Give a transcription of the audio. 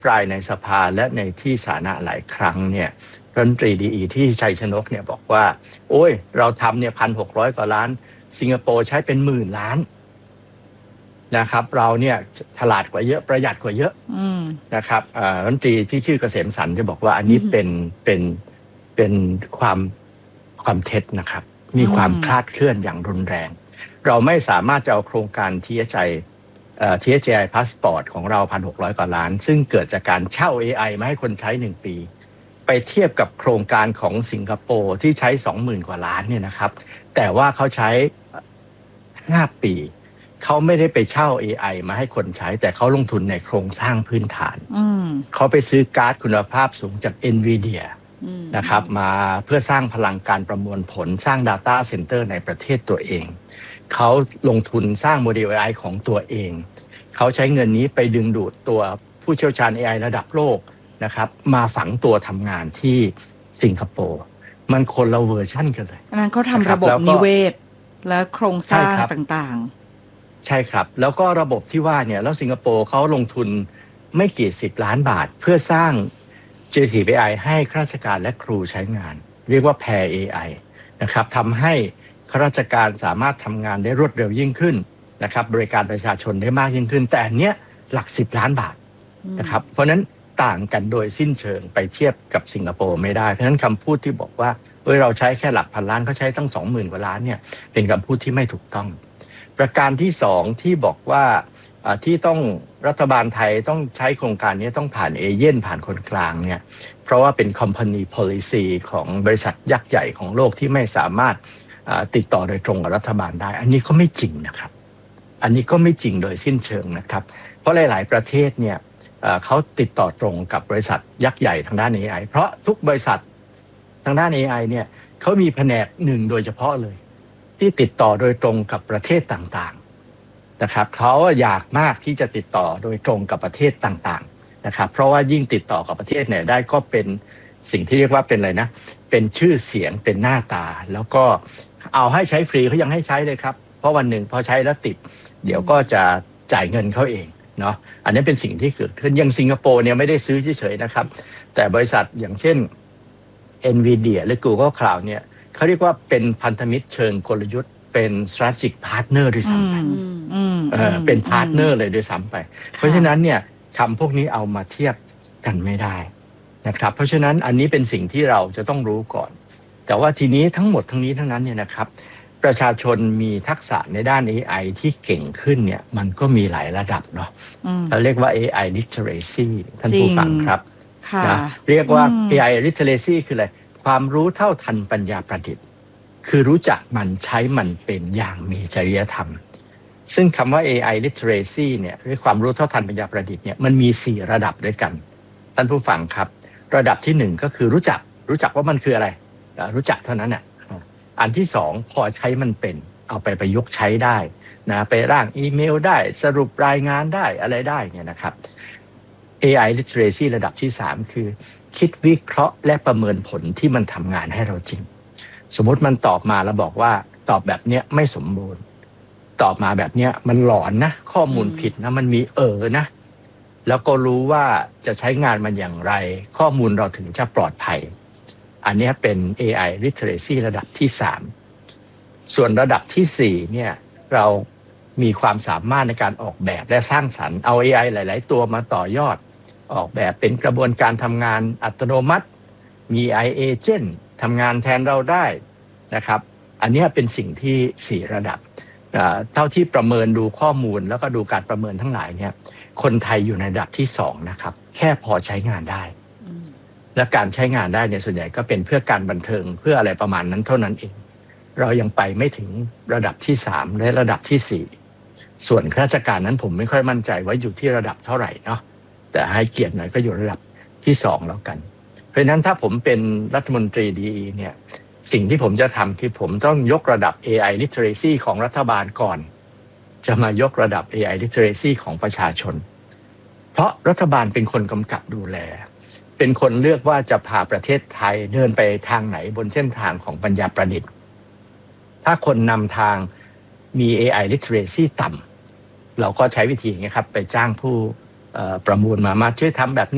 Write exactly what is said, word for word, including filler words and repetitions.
ปรายในสภาและในที่สาธารณะหลายครั้งเนี่ยรัฐมนตรีดีอีที่ชัยชนกเนี่ยบอกว่าโอ้ยเราทำเนี่ยพันหกร้อยกว่าล้านสิงคโปร์ใช้เป็นหมื่นล้านนะครับเราเนี่ยฉลาดกว่าเยอะประหยัดกว่าเยอะนะครับรัฐมนตรีที่ชื่อเกษมสันต์จะบอกว่าอันนี้เป็นเป็นเป็นความความเท็จนะครับมีความคลาดเคลื่อนอย่างรุนแรงเราไม่สามารถจะเอาโครงการ ที เอช ไอ เอ่อ ที เอช ไอ Passport ของเรา หนึ่งพันหกร้อย กว่าล้านซึ่งเกิดจากการเช่า เอ ไอ มาให้คนใช้หนึ่งปีไปเทียบกับโครงการของสิงคโปร์ที่ใช้ สองหมื่น กว่าล้านเนี่ยนะครับแต่ว่าเขาใช้ห้าปีเขาไม่ได้ไปเช่า เอ ไอ มาให้คนใช้แต่เขาลงทุนในโครงสร้างพื้นฐานเขาไปซื้อการ์ดคุณภาพสูงจาก Nvidia นะครับมาเพื่อสร้างพลังการประมวลผลสร้าง Data Center ในประเทศตัวเองเขาลงทุนสร้างโมเดล เอ ไอ ของตัวเองเขาใช้เงินนี้ไปดึงดูดตัวผู้เชี่ยวชาญ เอ ไอ ระดับโลกนะครับมาฝังตัวทำงานที่สิงคโปร์มันคนละเวอร์ชั่นกันเลยอันนั้นเขาทำระบบนิเวศและโครงสร้างต่างๆใช่ครับแล้วก็ระบบที่ว่าเนี่ยแล้วสิงคโปร์เขาลงทุนไม่กี่สิบล้านบาทเพื่อสร้าง Generative เอ ไอ ให้ข้าราชการและครูใช้งานเรียกว่า Pair เอ ไอ นะครับทำให้ข้าราชการสามารถทำงานได้รวดเร็วยิ่งขึ้นนะครับบริการประชาชนได้มากยิ่งขึ้นแต่อันเนี้ยหลักสิบล้านบาทนะครับเพราะนั้นต่างกันโดยสิ้นเชิงไปเทียบกับสิงคโปร์ไม่ได้เพราะฉะนั้นคำพูดที่บอกว่าเอ้ยเราใช้แค่หลักพันล้านเขาใช้ตั้ง สองหมื่น กว่าล้านเนี่ยเป็นคำพูดที่ไม่ถูกต้องประการที่สองที่บอกว่าที่ต้องรัฐบาลไทยต้องใช้โครงการนี้ต้องผ่านเอเย่นผ่านคนกลางเนี่ยเพราะว่าเป็น company policy ของบริษัทยักษ์ใหญ่ของโลกที่ไม่สามารถติดต่อโดยตรงกับรัฐบาลได้อันนี้ก็ไม่จริงนะครับอันนี้ก็ไม่จริงโดยสิ้นเชิงนะครับเพราะหลายๆประเทศเนี่ยเขาติดต่อตรงกับบริษัทยักษ์ใหญ่ทางด้าน เอ ไอ เพราะทุกบริษัททางด้าน เอ ไอ เนี่ยเขามีแผนกหนึ่งโดยเฉพาะเลยที่ติดต่อโดยตรงกับประเทศต่างๆนะครับเขาอยากมากที่จะติดต่อโดยตรงกับประเทศต่างๆนะครับเพราะว่ายิ่งติดต่อกับประเทศเนี่ยได้ก็เป็นสิ่งที่เรียกว่าเป็นอะไรนะเป็นชื่อเสียงเป็นหน้าตาแล้วก็เอาให้ใช้ฟรีเขายังให้ใช้เลยครับเพราะวันหนึ่งพอใช้แล้วติดเดี๋ยวก็จะจ่ายเงินเขาเองเนาะอันนี้เป็นสิ่งที่เกิดขึ้นยังสิงคโปร์เนี่ยไม่ได้ซื้อเฉยๆนะครับแต่บริษัทอย่างเช่น Nvidia หรือ Google Cloud เนี่ยเขาเรียกว่าเป็นพันธมิตรเชิงกลยุทธ์เป็น strategic partner ด้วยซ้ำไปเออเป็น partner เลยด้วยซ้ำไปเพราะฉะนั้นเนี่ยคำพวกนี้เอามาเทียบกันไม่ได้นะครับเพราะฉะนั้นอันนี้เป็นสิ่งที่เราจะต้องรู้ก่อนแต่ว่าทีนี้ทั้งหมดทั้งนี้ทั้งนั้นเนี่ยนะครับประชาชนมีทักษะในด้าน เอ ไอ ที่เก่งขึ้นเนี่ยมันก็มีหลายระดับเนาะเราเรียกว่า เอ ไอ literacy ท่านผู้ฟังครับนะเรียกว่า เอ ไอ literacy คืออะไรความรู้เท่าทันปัญญาประดิษฐ์คือรู้จักมันใช้มันเป็นอย่างมีจริยธรรมซึ่งคำว่า เอ ไอ literacy เนี่ยหรือความรู้เท่าทันปัญญาประดิษฐ์เนี่ยมันมีสี่ระดับด้วยกันท่านผู้ฟังครับระดับที่หนึ่งก็คือรู้จักรู้จักว่ามันคืออะไรรู้จักเท่านั้นน่ะอันที่สองพอใช้มันเป็นเอาไปประยุกต์ใช้ได้นะไปร่างอีเมลได้สรุปรายงานได้อะไรได้เนี่ยนะครับ เอ ไอ literacy ระดับที่สามคือคิดวิเคราะห์และประเมินผลที่มันทำงานให้เราจริงสมมุติมันตอบมาแล้วบอกว่าตอบแบบเนี้ยไม่สมบูรณ์ตอบมาแบบเนี้ยมันหลอนนะข้อมูลผิดนะมันมีเออนะแล้วก็รู้ว่าจะใช้งานมันอย่างไรข้อมูลเราถึงจะปลอดภัยอันนี้เป็น เอ ไอ literacy ระดับที่สามส่วนระดับที่สี่เนี่ยเรามีความสามารถในการออกแบบและสร้างสรรค์เอา เอ ไอ หลายๆตัวมาต่อยอดออกแบบเป็นกระบวนการทำงานอัตโนมัติมี เอ ไอ agent ทำงานแทนเราได้นะครับอันนี้เป็นสิ่งที่สี่ระดับเท่าที่ประเมินดูข้อมูลแล้วก็ดูการประเมินทั้งหลายเนี่ยคนไทยอยู่ในระดับที่สองนะครับแค่พอใช้งานได้และการใช้งานได้เนี่ยส่วนใหญ่ก็เป็นเพื่อการบันเทิงเพื่ออะไรประมาณนั้นเท่านั้นเองเรายังไปไม่ถึงระดับที่สามและระดับที่สี่ส่วนข้าราชการนั้นผมไม่ค่อยมั่นใจว่าอยู่ที่ระดับเท่าไหร่เนาะแต่ให้เกียรติหน่อยก็อยู่ระดับที่สองแล้วกันเพราะฉะนั้นถ้าผมเป็นรัฐมนตรีดีอีเนี่ยสิ่งที่ผมจะทำคือผมต้องยกระดับ เอ ไอ literacy ของรัฐบาลก่อนจะมายกระดับ เอ ไอ literacy ของประชาชนเพราะรัฐบาลเป็นคนกำกับดูแลเป็นคนเลือกว่าจะพาประเทศไทยเดินไปทางไหนบนเส้นทางของปัญญาประดิษฐ์ถ้าคนนำทางมี เอ ไอ literacy ต่ำเราก็ใช้วิธีอย่างนี้ครับไปจ้างผู้ประมูลมามาช่วยทำแบบนี้